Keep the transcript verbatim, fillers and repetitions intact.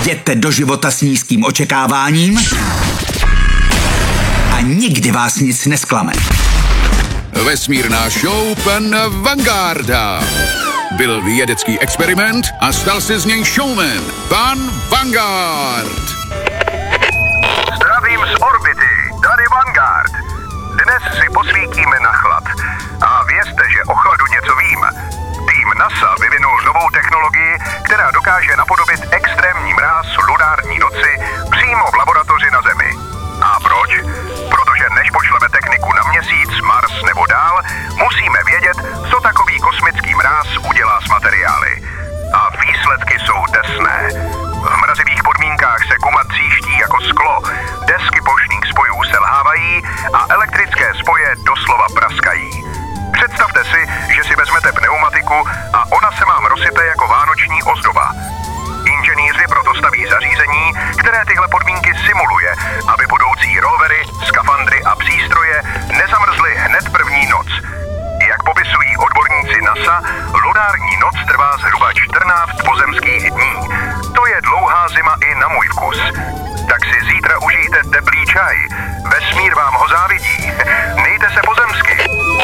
Jděte do života s nízkým očekáváním a nikdy vás nic nesklame. Vesmírná show pana Vangarda. Byl vědecký experiment a stal se z něj showman. Pan Vanguard. Zdravím z orbity, tady Vanguard. Dnes si posvítíme na chlad. A vězte, že o chladu něco vím. Tým NASA vyvinul novou technologii, která dokáže napodobit extrémní mráz lunární noci přímo v laboratoři na Zemi. A proč? Protože než pošleme techniku na Měsíc, Mars nebo dál, musíme vědět, co takový kosmický mráz udělá s materiály. A výsledky jsou desné. V mrazivých podmínkách se guma tříští jako sklo, desky plošných spojů selhávají a elektrické spoje doslova praskají. Představte si, že si vezmete pneumatiku a ona se vám rozsype jako vánoční ozdoba. Inženýři proto staví zařízení, které tyhle podmínky simuluje, aby budoucí rovery, skafandry a přístroje nezamrzly hned první noc. Jak popisují odborníci NASA, lunární noc trvá zhruba čtrnáct pozemských dní. To je dlouhá zima i na můj vkus. Tak si zítra užijte teplý čaj. Vesmír vám